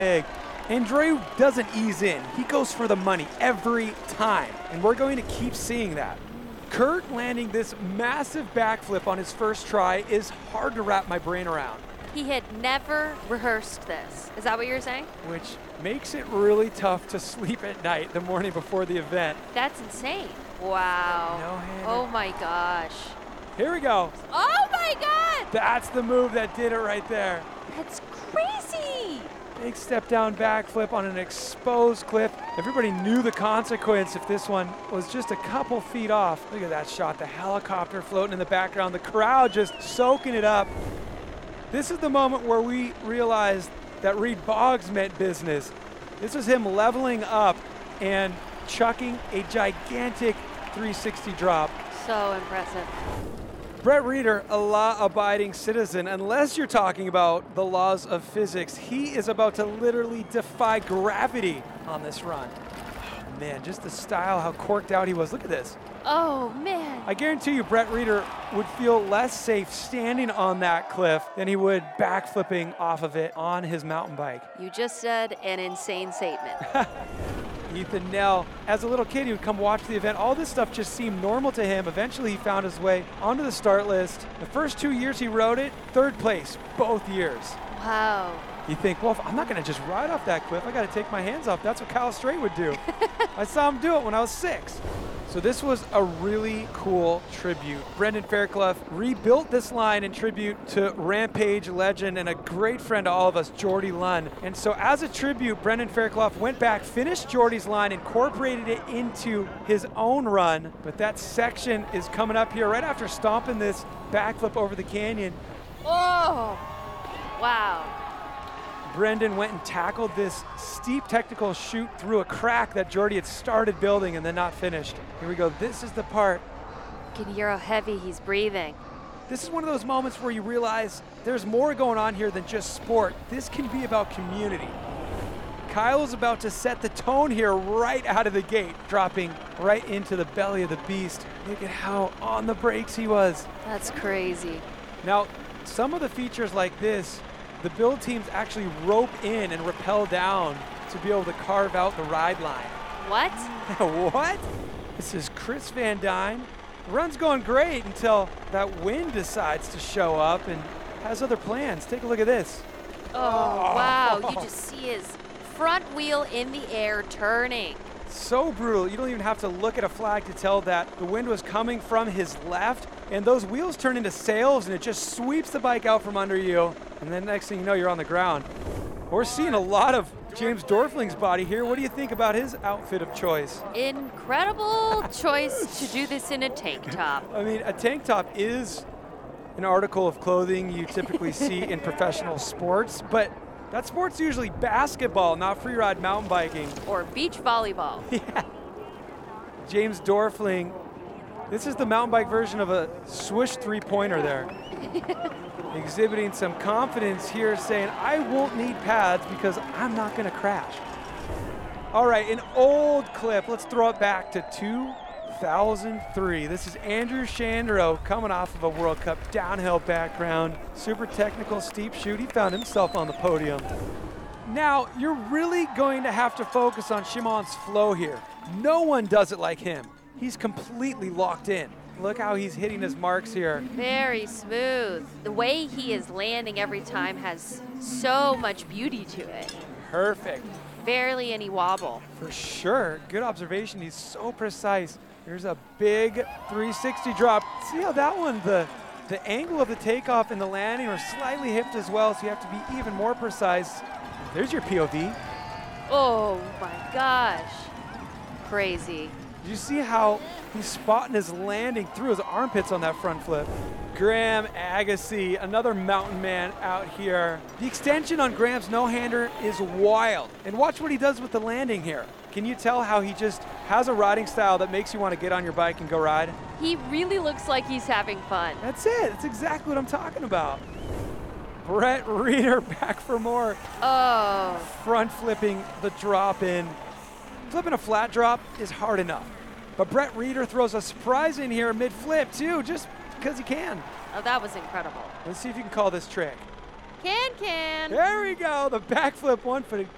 big. And Drew doesn't ease in. He goes for the money every time. And we're going to keep seeing that. Kurt landing this massive backflip on his first try is hard to wrap my brain around. He had never rehearsed this. Is that what you're saying? Which makes it really tough to sleep at night the morning before the event. That's insane. Wow. No-hander. Oh my gosh. Here we go. Oh my God! That's the move that did it right there. That's crazy. Big step down backflip on an exposed cliff. Everybody knew the consequence if this one was just a couple feet off. Look at that shot, the helicopter floating in the background, the crowd just soaking it up. This is the moment where we realized that Reed Boggs meant business. This is him leveling up and chucking a gigantic 360 drop. So impressive. Brett Reeder, a law-abiding citizen, unless you're talking about the laws of physics, he is about to literally defy gravity on this run. Oh, man, just the style, how corked out he was. Look at this. Oh man. I guarantee you Brett Reeder would feel less safe standing on that cliff than he would backflipping off of it on his mountain bike. You just said an insane statement. Ethan Nell, as a little kid, he would come watch the event. All this stuff just seemed normal to him. Eventually, he found his way onto the start list. The first 2 years he rode it, third place, both years. Wow. You think, well, I'm not going to just ride off that cliff. I got to take my hands off. That's what Kyle Strait would do. I saw him do it when I was 6. So this was a really cool tribute. Brendan Fairclough rebuilt this line in tribute to Rampage legend and a great friend to all of us, Geordie Lunn. And so as a tribute, Brendan Fairclough went back, finished Geordie's line, incorporated it into his own run. But that section is coming up here right after stomping this backflip over the canyon. Oh, wow. Brendan went and tackled this steep technical chute through a crack that Geordie had started building and then not finished. Here we go. This is the part. You can hear how heavy he's breathing. This is one of those moments where you realize there's more going on here than just sport. This can be about community. Kyle is about to set the tone here right out of the gate, dropping right into the belly of the beast. Look at how on the brakes he was. That's crazy. Now, some of the features like this, the build teams actually rope in and rappel down to be able to carve out the ride line. What? What? This is Chris Van Dyne. The run's going great until that wind decides to show up and has other plans. Take a look at this. Oh, wow. You just see his front wheel in the air turning. So brutal. You don't even have to look at a flag to tell that the wind was coming from his left, and those wheels turn into sails, and it just sweeps the bike out from under you, and then next thing you know, you're on the ground. We're seeing a lot of James Dorfling's body here. What do you think about his outfit of choice? Incredible choice to do this in a tank top. I mean, a tank top is an article of clothing you typically see in professional sports, but that sport's usually basketball, not freeride mountain biking. Or beach volleyball. Yeah. James Dorfling. This is the mountain bike version of a swish three-pointer there. Exhibiting some confidence here, saying, I won't need pads because I'm not going to crash. All right, an old clip. Let's throw it back to 2003. This is Andrew Shandro coming off of a World Cup downhill background. Super technical steep chute. He found himself on the podium. Now, you're really going to have to focus on Shimon's flow here. No one does it like him. He's completely locked in. Look how he's hitting his marks here. Very smooth. The way he is landing every time has so much beauty to it. Perfect. Barely any wobble. For sure. Good observation. He's so precise. Here's a big 360 drop. See how that one, the angle of the takeoff and the landing are slightly hipped as well, so you have to be even more precise. There's your POV. Oh my gosh. Crazy. Did you see how he's spotting his landing through his armpits on that front flip? Graham Agassi, another mountain man out here. The extension on Graham's no-hander is wild. And watch what he does with the landing here. Can you tell how he just has a riding style that makes you want to get on your bike and go ride? He really looks like he's having fun. That's it. That's exactly what I'm talking about. Brett Reeder back for more. Oh. Front flipping the drop in. Flipping a flat drop is hard enough. But Brett Reeder throws a surprise in here mid-flip too, just because he can. Oh, that was incredible. Let's see if you can call this trick. Can. There we go, the backflip one-footed